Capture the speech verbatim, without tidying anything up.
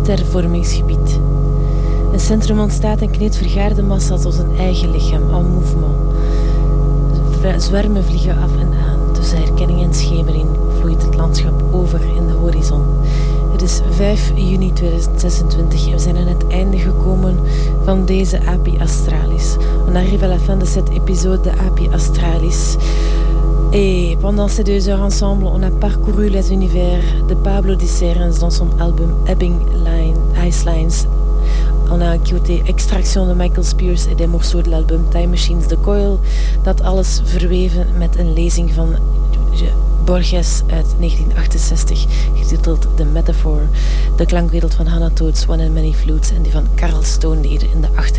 stervormingsgebied. Een centrum ontstaat en kneedt vergaarde massa tot een eigen lichaam, en mouvement. Zwermen vliegen af en aan. Tussen herkenning en schemering vloeit het landschap over in de horizon. Het is vijf juni tweeduizend zesentwintig en we zijn aan het einde gekomen van deze Api Astralis. On arrive à la fin de cet épisode de Api Astralis. Et pendant ces deux heures ensemble, on a parcouru les univers de Pablo Disserens dans son album Ebbing Line, Ice Lines. On a écouté Extraction de Michael Spears et des morceaux de l'album Time Machines de Coil. Dat alles verweven met een lezing van Borges uit negentien achtenzestig, getiteld The Metaphor. De klankwereld van Hannah Toad's One and Many Flutes en die van Carl Stone die er in de achtergrond